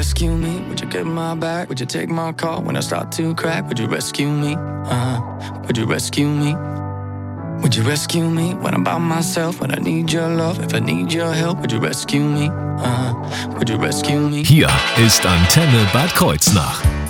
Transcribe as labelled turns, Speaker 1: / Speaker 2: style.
Speaker 1: rescue me? Would you get my back? Would you take my call when I start to crack? Would you rescue me? Would you rescue me? Would you rescue me when I'm by myself? When I need your love, if I need your help, would you rescue me? Would you rescue me?
Speaker 2: Hier ist Antenne Bad Kreuznach.